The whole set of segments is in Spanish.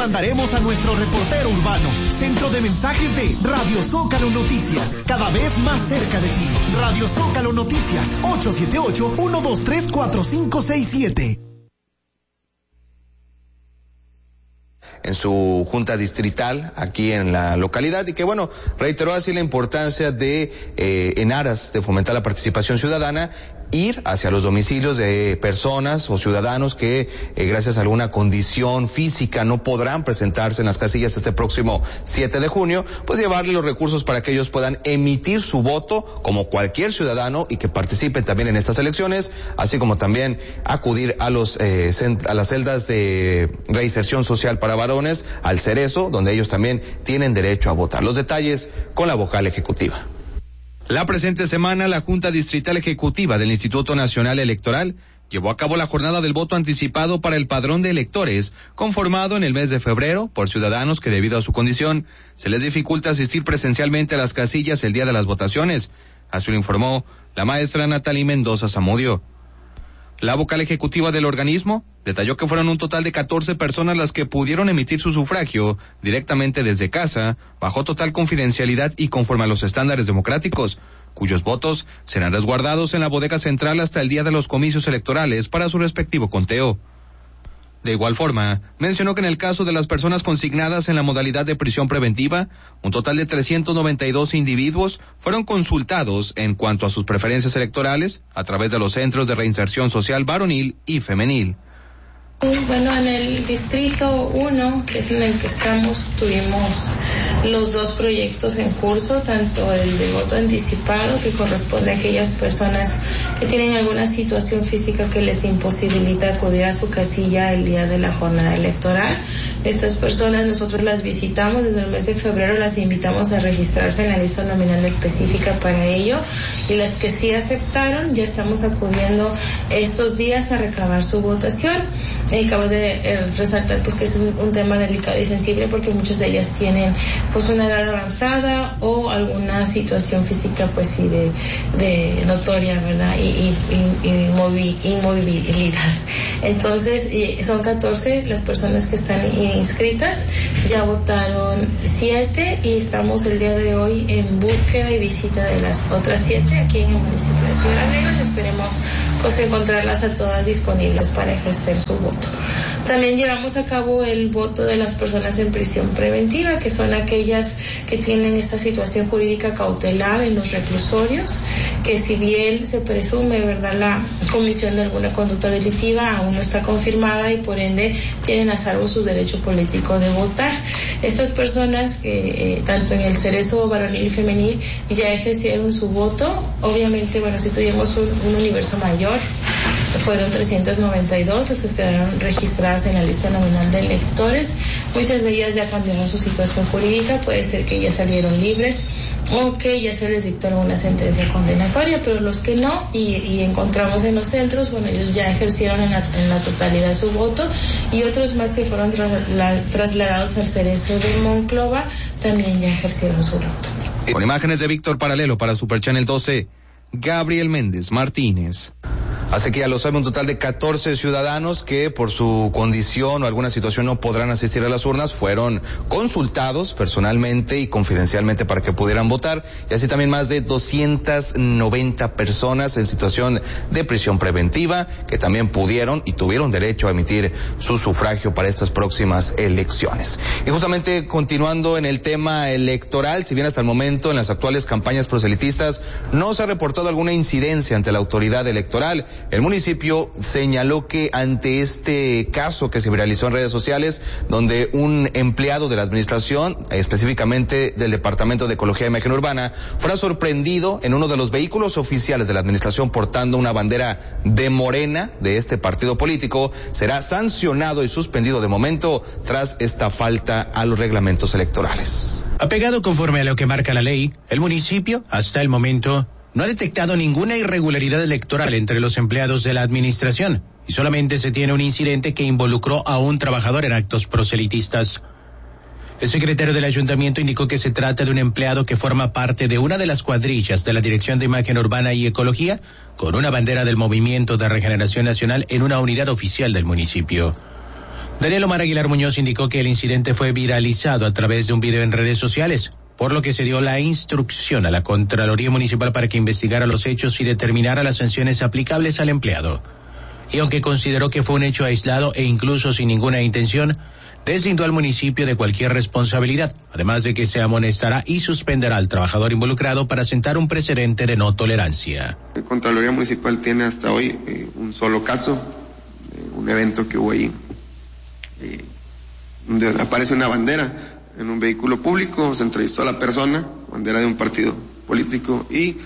mandaremos a nuestro reportero urbano. Centro de mensajes de Radio Zócalo Noticias, cada vez más cerca de ti. Radio Zócalo Noticias, 878-123-4567. En su junta distrital aquí en la localidad, y que bueno, reiteró así la importancia de, en aras de fomentar la participación ciudadana, ir hacia los domicilios de personas o ciudadanos que gracias a alguna condición física no podrán presentarse en las casillas este próximo 7 de junio, pues llevarle los recursos para que ellos puedan emitir su voto como cualquier ciudadano y que participen también en estas elecciones, así como también acudir a las celdas de reinserción social para varones, al Cerezo, donde ellos también tienen derecho a votar. Los detalles con la vocal ejecutiva. La presente semana, la Junta Distrital Ejecutiva del Instituto Nacional Electoral llevó a cabo la jornada del voto anticipado para el padrón de electores, conformado en el mes de febrero por ciudadanos que debido a su condición se les dificulta asistir presencialmente a las casillas el día de las votaciones. Así lo informó la maestra Natalie Mendoza Zamudio. La vocal ejecutiva del organismo detalló que fueron un total de 14 personas las que pudieron emitir su sufragio directamente desde casa, bajo total confidencialidad y conforme a los estándares democráticos, cuyos votos serán resguardados en la bodega central hasta el día de los comicios electorales para su respectivo conteo. De igual forma, mencionó que en el caso de las personas consignadas en la modalidad de prisión preventiva, un total de 392 individuos fueron consultados en cuanto a sus preferencias electorales a través de los centros de reinserción social varonil y femenil. Bueno, en el distrito 1, que es en el que estamos, tuvimos los dos proyectos en curso, tanto el de voto anticipado, que corresponde a aquellas personas que tienen alguna situación física que les imposibilita acudir a su casilla el día de la jornada electoral. Estas personas nosotros las visitamos desde el mes de febrero, las invitamos a registrarse en la lista nominal específica para ello, y las que sí aceptaron, ya estamos acudiendo estos días a recabar su votación. Acabo de resaltar pues que es un tema delicado y sensible porque muchas de ellas tienen pues una edad avanzada o alguna situación física pues sí de notoria, ¿verdad? Y inmovilidad. Entonces son 14 las personas que están inscritas, ya votaron 7 y estamos el día de hoy en búsqueda y visita de las otras 7 aquí en el municipio de Piedras Negras. Esperemos pues encontrarlas a todas disponibles para ejercer su voto. También llevamos a cabo el voto de las personas en prisión preventiva, que son aquellas que tienen esta situación jurídica cautelar en los reclusorios, que si bien se presume, ¿verdad?, la comisión de alguna conducta delictiva, aún no está confirmada y por ende tienen a salvo su derecho político de votar. Estas personas que tanto en el Cerezo varonil y femenil ya ejercieron su voto. Obviamente, bueno, si tuvimos un universo mayor, fueron 392 las que quedaron registradas en la lista nominal de electores. Muchas de ellas ya cambiaron su situación jurídica, puede ser que ya salieron libres o que ya se les dictó alguna sentencia condenatoria, pero los que no y encontramos en los centros, bueno, ellos ya ejercieron en la totalidad su voto, y otros más que fueron trasladados al Cerezo de Monclova también ya ejercieron su voto. Con imágenes de Víctor Paralelo para Super Channel 12, Gabriel Méndez Martínez. Así que ya lo sabe, un total de 14 ciudadanos que por su condición o alguna situación no podrán asistir a las urnas fueron consultados personalmente y confidencialmente para que pudieran votar, y así también más de 290 personas en situación de prisión preventiva que también pudieron y tuvieron derecho a emitir su sufragio para estas próximas elecciones. Y justamente continuando en el tema electoral, si bien hasta el momento en las actuales campañas proselitistas no se ha reportado alguna incidencia ante la autoridad electoral, el municipio señaló que ante este caso que se viralizó en redes sociales, donde un empleado de la administración, específicamente del Departamento de Ecología y Imagen Urbana, fuera sorprendido en uno de los vehículos oficiales de la administración portando una bandera de Morena, de este partido político, será sancionado y suspendido de momento tras esta falta a los reglamentos electorales. Apegado conforme a lo que marca la ley, el municipio, hasta el momento, no ha detectado ninguna irregularidad electoral entre los empleados de la administración y solamente se tiene un incidente que involucró a un trabajador en actos proselitistas. El secretario del ayuntamiento indicó que se trata de un empleado que forma parte de una de las cuadrillas de la Dirección de Imagen Urbana y Ecología con una bandera del Movimiento de Regeneración Nacional en una unidad oficial del municipio. Daniel Omar Aguilar Muñoz indicó que el incidente fue viralizado a través de un video en redes sociales, por lo que se dio la instrucción a la Contraloría Municipal para que investigara los hechos y determinara las sanciones aplicables al empleado. Y aunque consideró que fue un hecho aislado e incluso sin ninguna intención, deslindó al municipio de cualquier responsabilidad, además de que se amonestará y suspenderá al trabajador involucrado para sentar un precedente de no tolerancia. La Contraloría Municipal tiene hasta hoy un solo caso, un evento que hubo ahí, donde aparece una bandera en un vehículo público, se entrevistó a la persona, bandera de un partido político, y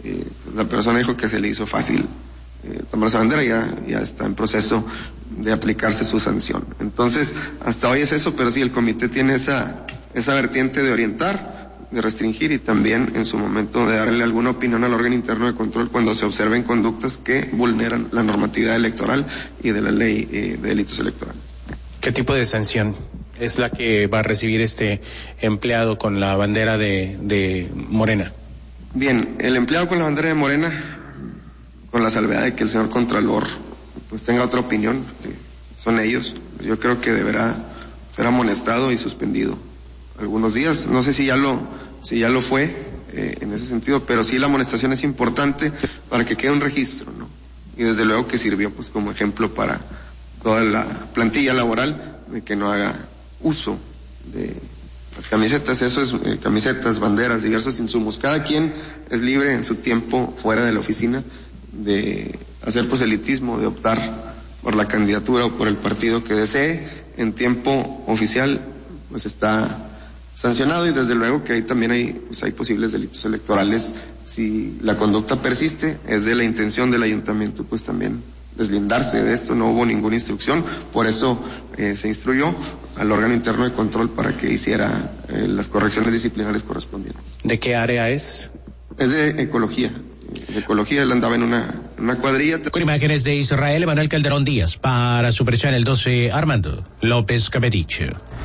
la persona dijo que se le hizo fácil tomar esa bandera, ya está en proceso de aplicarse su sanción. Entonces, hasta hoy es eso, pero sí, el comité tiene esa vertiente de orientar, de restringir y también en su momento de darle alguna opinión al órgano interno de control cuando se observen conductas que vulneran la normatividad electoral y de la ley de delitos electorales. ¿Qué tipo de sanción es la que va a recibir este empleado con la bandera de Morena? Bien, el empleado con la bandera de Morena, con la salvedad de que el señor Contralor pues tenga otra opinión, son ellos, yo creo que deberá ser amonestado y suspendido algunos días. No sé si ya lo fue en ese sentido, pero sí la amonestación es importante para que quede un registro, ¿no? Y desde luego que sirvió pues como ejemplo para toda la plantilla laboral de que no haga uso de las camisetas, eso es camisetas, banderas, diversos insumos. Cada quien es libre en su tiempo fuera de la oficina de hacer proselitismo, de optar por la candidatura o por el partido que desee. En tiempo oficial pues está sancionado, y desde luego que ahí también hay posibles delitos electorales. Si la conducta persiste, es de la intención del ayuntamiento pues también deslindarse de esto. No hubo ninguna instrucción, por eso se instruyó al órgano interno de control para que hiciera las correcciones disciplinarias correspondientes. ¿De qué área es? Es de ecología. De ecología, él andaba en una cuadrilla. Con imágenes de Israel, Manuel Calderón Díaz, para Super Channel 12, Armando López Cabedicho.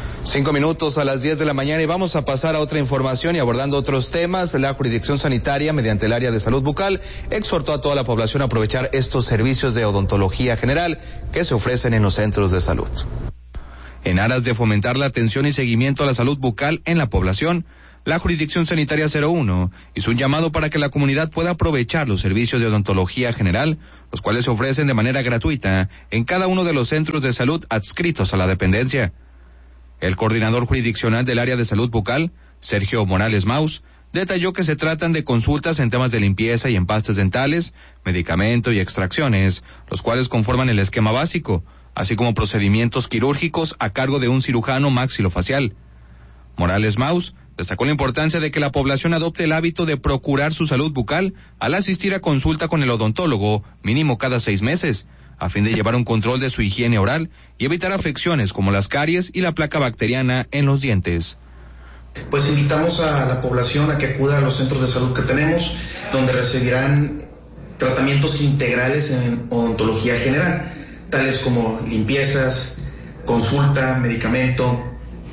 5 minutos a las 10 de la mañana y vamos a pasar a otra información y abordando otros temas. La jurisdicción sanitaria, mediante el área de salud bucal, exhortó a toda la población a aprovechar estos servicios de odontología general que se ofrecen en los centros de salud. En aras de fomentar la atención y seguimiento a la salud bucal en la población, la Jurisdicción Sanitaria 01 hizo un llamado para que la comunidad pueda aprovechar los servicios de odontología general, los cuales se ofrecen de manera gratuita en cada uno de los centros de salud adscritos a la dependencia. El coordinador jurisdiccional del área de salud bucal, Sergio Morales Maus, detalló que se tratan de consultas en temas de limpieza y empastes dentales, medicamento y extracciones, los cuales conforman el esquema básico, así como procedimientos quirúrgicos a cargo de un cirujano maxilofacial. Morales Maus destacó la importancia de que la población adopte el hábito de procurar su salud bucal al asistir a consulta con el odontólogo mínimo cada 6 meses, a fin de llevar un control de su higiene oral y evitar afecciones como las caries y la placa bacteriana en los dientes. Pues invitamos a la población a que acuda a los centros de salud que tenemos, donde recibirán tratamientos integrales en odontología general, tales como limpiezas, consulta, medicamento,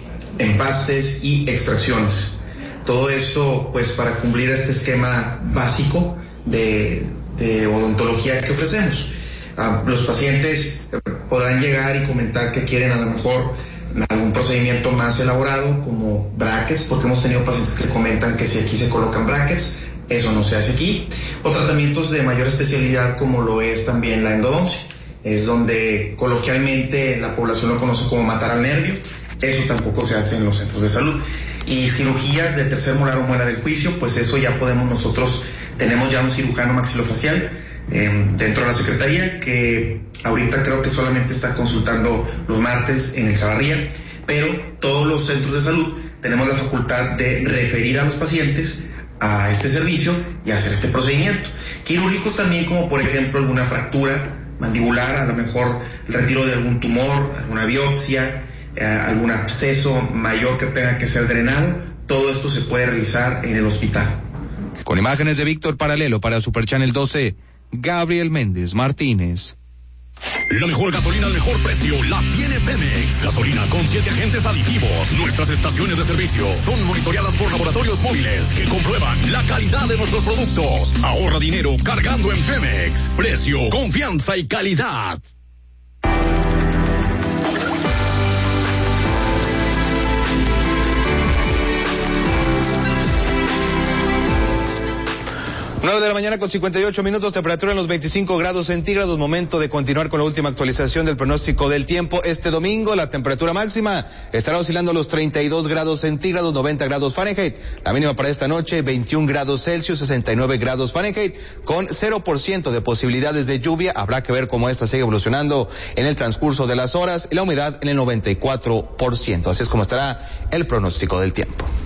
empastes y extracciones. Todo esto pues para cumplir este esquema básico de odontología que ofrecemos. Los pacientes podrán llegar y comentar que quieren a lo mejor algún procedimiento más elaborado como brackets, porque hemos tenido pacientes que comentan que si aquí se colocan brackets, eso no se hace aquí, o tratamientos de mayor especialidad como lo es también la endodoncia, es donde coloquialmente la población lo conoce como matar al nervio. Eso tampoco se hace en los centros de salud. Y cirugías de tercer molar o muela del juicio, pues eso ya podemos nosotros, tenemos ya un cirujano maxilofacial dentro de la Secretaría, que ahorita creo que solamente está consultando los martes en el Chavarría, pero todos los centros de salud tenemos la facultad de referir a los pacientes a este servicio y hacer este procedimiento. Quirúrgicos también, como por ejemplo alguna fractura mandibular, a lo mejor el retiro de algún tumor, alguna biopsia, algún absceso mayor que tenga que ser drenado, todo esto se puede realizar en el hospital. Con imágenes de Víctor Paralelo para Super Channel 12, Gabriel Méndez Martínez. La mejor gasolina al mejor precio la tiene Pemex. Gasolina con 7 agentes aditivos. Nuestras estaciones de servicio son monitoreadas por laboratorios móviles que comprueban la calidad de nuestros productos. Ahorra dinero cargando en Pemex. Precio, confianza y calidad. 9 de la mañana con 58 minutos, temperatura en los 25 grados centígrados. Momento de continuar con la última actualización del pronóstico del tiempo. Este domingo la temperatura máxima estará oscilando los 32 grados centígrados, 90 grados Fahrenheit. La mínima para esta noche 21 grados Celsius, 69 grados Fahrenheit, con 0% de posibilidades de lluvia. Habrá que ver cómo esta sigue evolucionando en el transcurso de las horas, y la humedad en el 94%. Así es como estará el pronóstico del tiempo.